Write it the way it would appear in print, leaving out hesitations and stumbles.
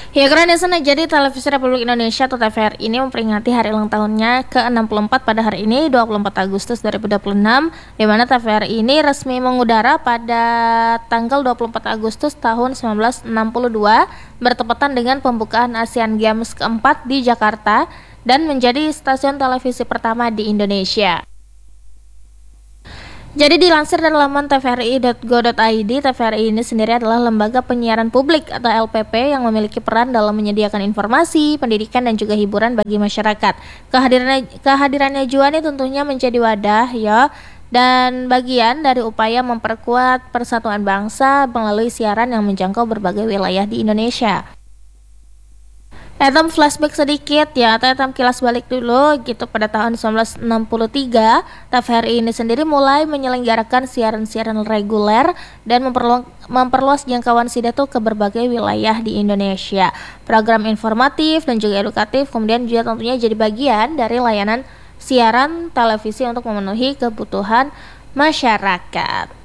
Ya, karena jadi Televisi Republik Indonesia atau TVRI ini memperingati hari ulang tahunnya ke-64 pada hari ini 24 Agustus 2026, di mana TVRI ini resmi mengudara pada tanggal 24 Agustus tahun 1962 bertepatan dengan pembukaan Asian Games keempat di Jakarta dan menjadi stasiun televisi pertama di Indonesia. Jadi dilansir dari laman tvri.go.id, TVRI ini sendiri adalah lembaga penyiaran publik atau LPP yang memiliki peran dalam menyediakan informasi, pendidikan, dan juga hiburan bagi masyarakat. Kehadirannya juga nih tentunya menjadi wadah dan bagian dari upaya memperkuat persatuan bangsa melalui siaran yang menjangkau berbagai wilayah di Indonesia. Flashback sedikit atau kilas balik dulu gitu. Pada tahun 1963, TVRI ini sendiri mulai menyelenggarakan siaran-siaran reguler dan memperluas jangkauan SIDA ke berbagai wilayah di Indonesia. Program informatif dan juga edukatif kemudian juga tentunya jadi bagian dari layanan siaran televisi untuk memenuhi kebutuhan masyarakat.